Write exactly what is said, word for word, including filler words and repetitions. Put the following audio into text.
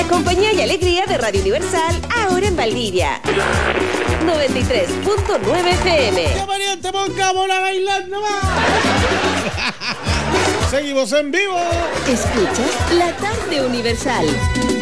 La compañía y alegría de Radio Universal, ahora en Valdivia. noventa y tres punto nueve F M. ¡Qué variante, pongámosla bailando más! Seguimos en vivo. Escuchas La Tarde Universal.